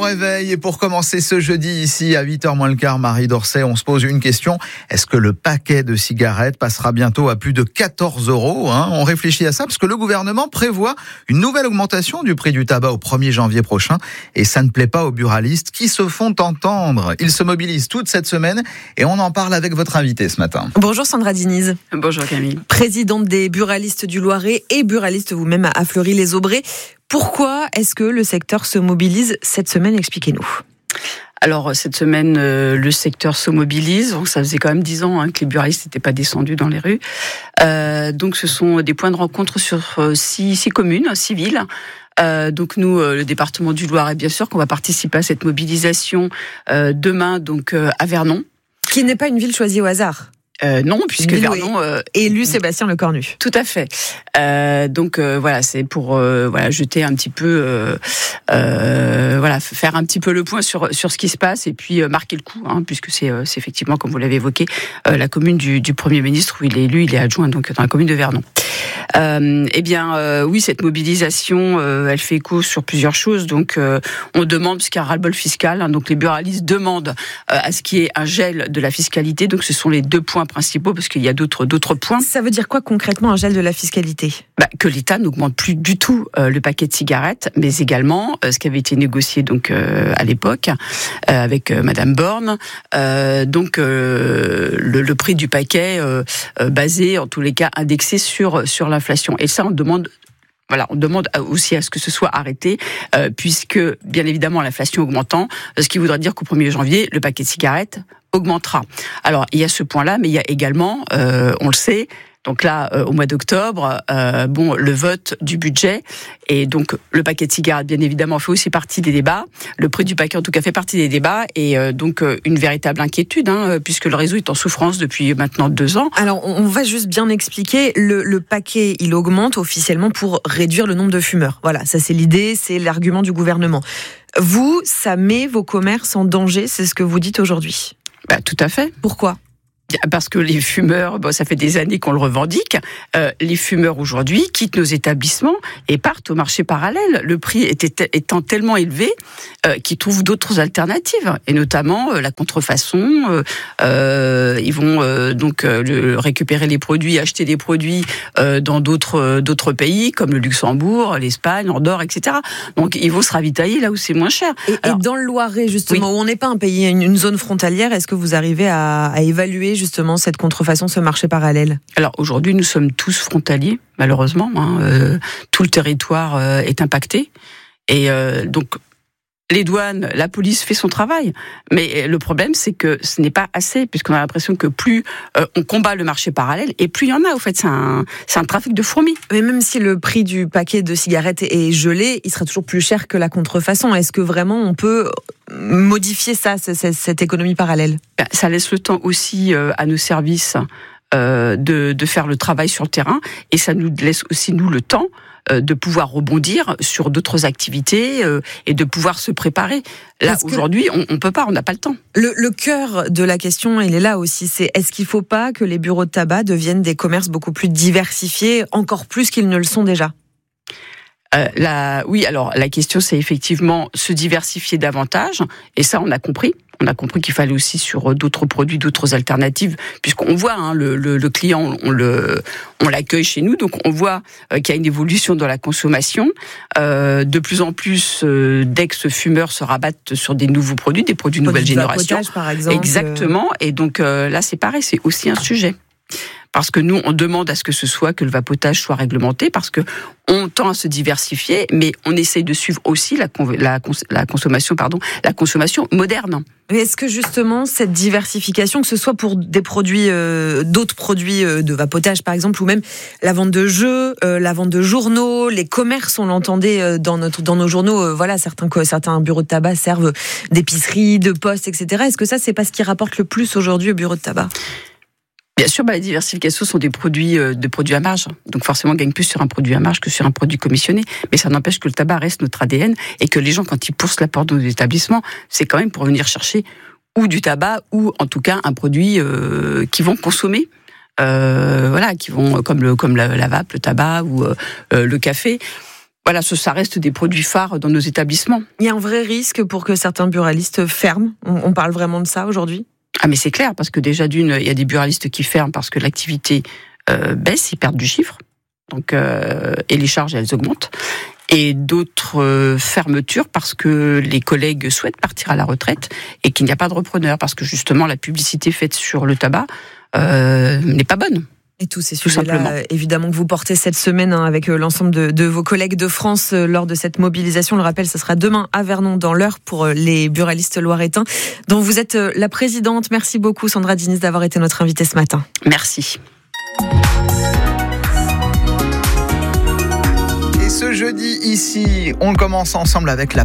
réveil. Et pour commencer ce jeudi ici à 8h moins le quart, Marie Dorcet, on se pose une question. Est-ce que le paquet de cigarettes passera bientôt à plus de 14 €? On réfléchit à ça parce que le gouvernement prévoit une nouvelle augmentation du prix du tabac au 1er janvier prochain. Et ça ne plaît pas aux buralistes qui se font entendre. Ils se mobilisent toute cette semaine et on en parle avec votre invité ce matin. Bonjour Sandra Diniz. Bonjour Camille. Présidente des buralistes du Loiret et buraliste vous-même à Fleury-les-Aubrais. Pourquoi est-ce que le secteur se mobilise cette semaine? Expliquez-nous. Alors cette semaine, le secteur se mobilise. Ça faisait quand même 10 ans que les buralistes n'étaient pas descendus dans les rues. Donc ce sont des points de rencontre sur 6 communes, 6 villes. Donc nous, le département du Loiret, bien sûr, qu'on va participer à cette mobilisation demain, donc à Vernon. Qui n'est pas une ville choisie au hasard. Non, puisque Vernon élu Sébastien Lecornu. Tout à fait. Donc voilà, c'est pour jeter un petit peu, faire un petit peu le point sur ce qui se passe et puis marquer le coup, puisque c'est effectivement, comme vous l'avez évoqué, la commune du Premier ministre où il est élu, il est adjoint donc dans la commune de Vernon. Oui, cette mobilisation, elle fait écho sur plusieurs choses. Donc, on demande, parce qu'il y a un ras-le-bol fiscal, donc les buralistes demandent à ce qu'il y ait un gel de la fiscalité. Donc, ce sont les 2 points principaux, parce qu'il y a d'autres points. Ça veut dire quoi concrètement, un gel de la fiscalité ? Que l'État n'augmente plus du tout le paquet de cigarettes, mais également ce qui avait été négocié donc à l'époque avec Madame Borne. Le prix du paquet basé, en tous les cas, indexé sur l'inflation. Et ça, on demande aussi à ce que ce soit arrêté, puisque, bien évidemment, l'inflation augmentant, ce qui voudrait dire qu'au 1er janvier, le paquet de cigarettes augmentera. Alors, il y a ce point-là, mais il y a également, on le sait, donc là, au mois d'octobre, le vote du budget, et donc le paquet de cigarettes, bien évidemment, fait aussi partie des débats. Le prix du paquet, en tout cas, fait partie des débats, et donc une véritable inquiétude, puisque le réseau est en souffrance depuis maintenant 2 ans. Alors, on va juste bien expliquer. Le paquet, il augmente officiellement pour réduire le nombre de fumeurs. Voilà, ça c'est l'idée, c'est l'argument du gouvernement. Vous, ça met vos commerces en danger, c'est ce que vous dites aujourd'hui? Tout à fait. Pourquoi ? Parce que les fumeurs, ça fait des années qu'on le revendique, les fumeurs aujourd'hui quittent nos établissements et partent au marché parallèle. Le prix étant tellement élevé qu'ils trouvent d'autres alternatives, et notamment la contrefaçon. Ils vont récupérer les produits, acheter des produits dans d'autres pays, comme le Luxembourg, l'Espagne, Andorre, etc. Donc ils vont se ravitailler là où c'est moins cher. Et dans le Loiret, justement, où on n'est pas un pays, une zone frontalière, est-ce que vous arrivez à évaluer justement cette contrefaçon, ce marché parallèle? Alors aujourd'hui, nous sommes tous frontaliers, malheureusement. Tout le territoire est impacté. Et donc, les douanes, la police fait son travail. Mais le problème, c'est que ce n'est pas assez, puisqu'on a l'impression que plus on combat le marché parallèle, et plus il y en a. Au fait, c'est un trafic de fourmis. Mais même si le prix du paquet de cigarettes est gelé, il sera toujours plus cher que la contrefaçon. Est-ce que vraiment on peut modifier ça, cette économie parallèle? Ça laisse le temps aussi à nos services de faire le travail sur le terrain, et ça nous laisse aussi, nous, le temps de pouvoir rebondir sur d'autres activités et de pouvoir se préparer. Là, aujourd'hui, on peut pas, on n'a pas le temps. Le cœur de la question, il est là aussi, c'est est-ce qu'il faut pas que les bureaux de tabac deviennent des commerces beaucoup plus diversifiés, encore plus qu'ils ne le sont déjà? Oui, alors la question, c'est effectivement se diversifier davantage, et ça, on a compris. On a compris qu'il fallait aussi sur d'autres produits, d'autres alternatives, puisqu'on voit le client, on l'accueille chez nous, donc on voit qu'il y a une évolution dans la consommation. De plus en plus d'ex-fumeurs se rabattent sur des nouveaux produits, des produits nouvelle génération. Vapotage, par exemple. Exactement, et donc là c'est pareil, c'est aussi un sujet. Parce que nous, on demande à ce que le vapotage soit réglementé, parce que on tend à se diversifier, mais on essaye de suivre aussi la consommation moderne. Mais est-ce que justement cette diversification, que ce soit pour des produits, d'autres produits de vapotage par exemple, ou même la vente de jeux, la vente de journaux, les commerces, on l'entendait dans nos journaux, certains bureaux de tabac servent d'épicerie, de poste, etc. Est-ce que ça, c'est pas ce qui rapporte le plus aujourd'hui au bureau de tabac? Bien sûr, la diversification sont des produits à marge. Donc forcément, on gagne plus sur un produit à marge que sur un produit commissionné. Mais ça n'empêche que le tabac reste notre ADN, et que les gens, quand ils poussent la porte de nos établissements, c'est quand même pour venir chercher ou du tabac, ou en tout cas un produit qu'ils vont consommer. Qui vont comme la vape, le tabac ou le café. Voilà, ça reste des produits phares dans nos établissements. Il y a un vrai risque pour que certains buralistes ferment. On parle vraiment de ça aujourd'hui ? Ah mais c'est clair, parce que déjà d'une, il y a des buralistes qui ferment parce que l'activité baisse, ils perdent du chiffre, donc et les charges elles augmentent. Et d'autres fermetures parce que les collègues souhaitent partir à la retraite et qu'il n'y a pas de repreneur, parce que justement la publicité faite sur le tabac n'est pas bonne. Et tous ces sujets-là, évidemment, que vous portez cette semaine avec l'ensemble de vos collègues de France lors de cette mobilisation. Le rappel, ce sera demain à Vernon dans l'Eure pour les buralistes loiretains, dont vous êtes la présidente. Merci beaucoup, Sandra Diniz, d'avoir été notre invitée ce matin. Merci. Et ce jeudi, ici, on commence ensemble avec la